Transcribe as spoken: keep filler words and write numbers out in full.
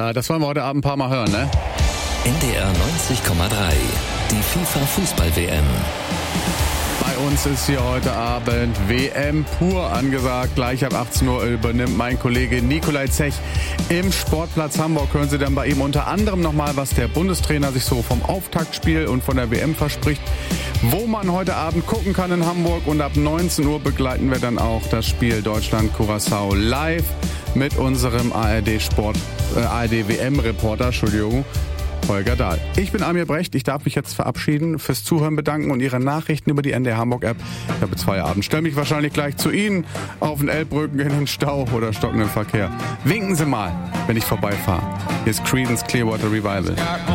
Ja, das wollen wir heute Abend ein paar Mal hören, ne? N D R neunzig Komma drei, die FIFA-Fußball-W M. Bei uns ist hier heute Abend W M pur angesagt. Gleich ab achtzehn Uhr übernimmt mein Kollege Nikolai Zech im Sportplatz Hamburg. Hören Sie dann bei ihm unter anderem nochmal, was der Bundestrainer sich so vom Auftaktspiel und von der W M verspricht, wo man heute Abend gucken kann in Hamburg. Und ab neunzehn Uhr begleiten wir dann auch das Spiel Deutschland-Curaçao live mit unserem A R D-Sport, äh, A R D-W M-Reporter, Entschuldigung, Holger Dahl. Ich bin Amir Brecht. Ich darf mich jetzt verabschieden, fürs Zuhören bedanken und Ihre Nachrichten über die N D R Hamburg-App. Ich habe jetzt Feierabend. Stelle mich wahrscheinlich gleich zu Ihnen auf den Elbbrücken in den Stau oder stockenden Verkehr. Winken Sie mal, wenn ich vorbeifahre. Hier ist Creedence Clearwater Revival.